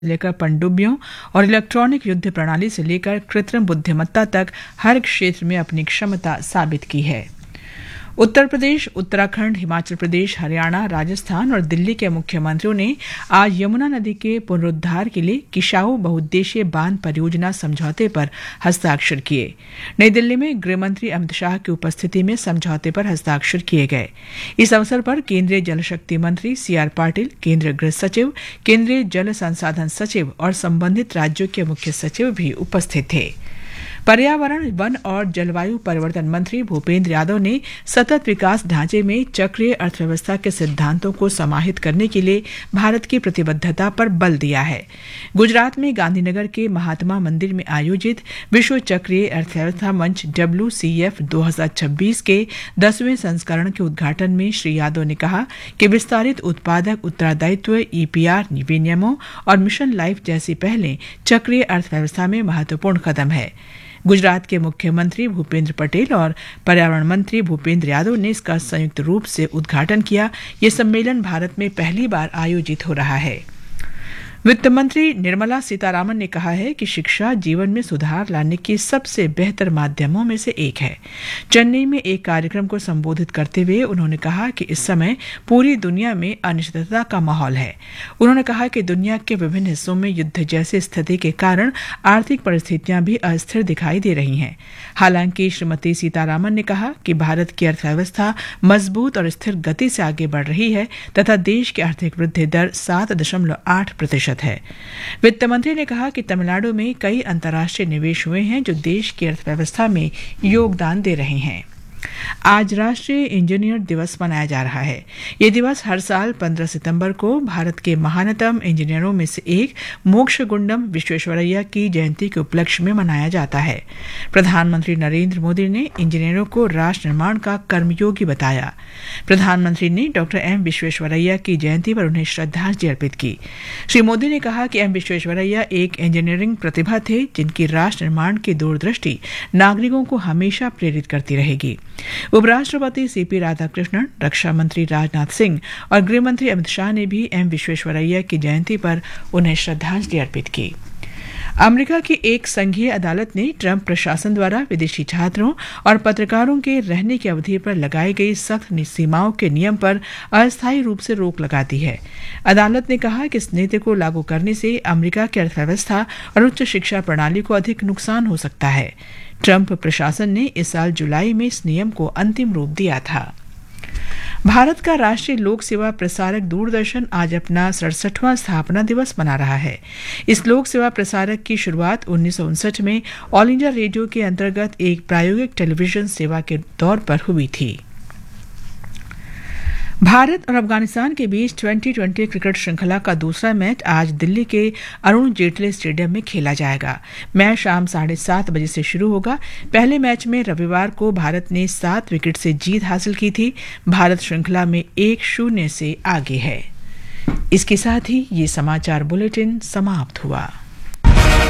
लेकर पनडुब्बियों और इलेक्ट्रॉनिक युद्ध प्रणाली से लेकर कृत्रिम बुद्धिमत्ता तक हर क्षेत्र में अपनी क्षमता साबित की है। उत्तर प्रदेश, उत्तराखंड, हिमाचल प्रदेश, हरियाणा, राजस्थान और दिल्ली के मुख्यमंत्रियों ने आज यमुना नदी के पुनरुद्धार के लिए किशाऊ बहुउद्देशीय बांध परियोजना समझौते पर हस्ताक्षर किए। नई दिल्ली में गृह मंत्री अमित शाह की उपस्थिति में समझौते पर हस्ताक्षर किए गए। इस अवसर पर केंद्रीय जल शक्ति मंत्री सीआर पाटिल, केंद्रीय गृह सचिव, केंद्रीय जल संसाधन सचिव और संबंधित राज्यों के मुख्य सचिव भी उपस्थित थे। पर्यावरण, वन और जलवायु परिवर्तन मंत्री भूपेंद्र यादव ने सतत विकास ढांचे में चक्रीय अर्थव्यवस्था के सिद्धांतों को समाहित करने के लिए भारत की प्रतिबद्धता पर बल दिया है। गुजरात में गांधीनगर के महात्मा मंदिर में आयोजित विश्व चक्रीय अर्थव्यवस्था मंच WCF 2026 के 10वें संस्करण के उद्घाटन में श्री यादव ने कहा कि विस्तारित उत्पादक उत्तरदायित्व, EPR विनियमों और मिशन लाइफ जैसी पहलें चक्रीय अर्थव्यवस्था में महत्वपूर्ण कदम है। गुजरात के मुख्यमंत्री भूपेंद्र पटेल और पर्यावरण मंत्री भूपेंद्र यादव ने इसका संयुक्त रूप से उद्घाटन किया। यह सम्मेलन भारत में पहली बार आयोजित हो रहा है। वित्त मंत्री निर्मला सीतारामन ने कहा है कि शिक्षा जीवन में सुधार लाने के सबसे बेहतर माध्यमों में से एक है। चेन्नई में एक कार्यक्रम को संबोधित करते हुए उन्होंने कहा कि इस समय पूरी दुनिया में अनिश्चितता का माहौल है। उन्होंने कहा कि दुनिया के विभिन्न हिस्सों में युद्ध जैसी स्थिति के कारण आर्थिक परिस्थितियां भी अस्थिर दिखाई दे रही हैं। हालांकि श्रीमती सीतारामन ने कहा कि भारत की अर्थव्यवस्था मजबूत और स्थिर गति से आगे बढ़ रही है तथा देश की आर्थिक वृद्धि दर 7.8% है। वित्त मंत्री ने कहा कि तमिलनाडु में कई अंतर्राष्ट्रीय निवेश हुए हैं जो देश की अर्थव्यवस्था में योगदान दे रहे हैं। आज राष्ट्रीय इंजीनियर दिवस मनाया जा रहा है। ये दिवस हर साल 15 सितंबर को भारत के महानतम इंजीनियरों में से एक मोक्षगुंडम विश्वेश्वरैया की जयंती के उपलक्ष्य में मनाया जाता है। प्रधानमंत्री नरेंद्र मोदी ने इंजीनियरों को राष्ट्र निर्माण का कर्मयोगी बताया। प्रधानमंत्री ने डॉक्टर एम विश्वेश्वरैया की जयंती पर उन्हें श्रद्धांजलि अर्पित की। श्री मोदी ने कहा कि एम विश्वेश्वरैया एक इंजीनियरिंग प्रतिभा थे जिनकी राष्ट्र निर्माण की दूरदृष्टि नागरिकों को हमेशा प्रेरित करती रहेगी। उपराष्ट्रपति CP राधाकृष्णन, रक्षा मंत्री राजनाथ सिंह और गृह मंत्री अमित शाह ने भी एम विश्वेश्वरैया की जयंती पर उन्हें श्रद्धांजलि अर्पित की। अमेरिका की एक संघीय अदालत ने ट्रंप प्रशासन द्वारा विदेशी छात्रों और पत्रकारों के रहने की अवधि पर लगाई गई सख्त सीमाओं के नियम पर अस्थायी रूप से रोक लगा दी है। अदालत ने कहा कि इस नीति को लागू करने से अमेरिका की अर्थव्यवस्था और उच्च शिक्षा प्रणाली को अधिक नुकसान हो सकता है। ट्रंप प्रशासन ने इस साल जुलाई में इस नियम को अंतिम रूप दिया था। भारत का राष्ट्रीय लोक सेवा प्रसारक दूरदर्शन आज अपना 67वां स्थापना दिवस मना रहा है। इस लोक सेवा प्रसारक की शुरुआत 1959 में ऑल इंडिया रेडियो के अंतर्गत एक प्रायोगिक टेलीविजन सेवा के तौर पर हुई थी। भारत और अफगानिस्तान के बीच 2020 क्रिकेट श्रृंखला का दूसरा मैच आज दिल्ली के अरुण जेटली स्टेडियम में खेला जाएगा। मैच शाम 7:30 बजे से शुरू होगा। पहले मैच में रविवार को भारत ने 7 विकेट से जीत हासिल की थी। भारत श्रृंखला में 1-0 से आगे है। इसके साथ ही ये समाचार बुलेटिन समाप्त हुआ।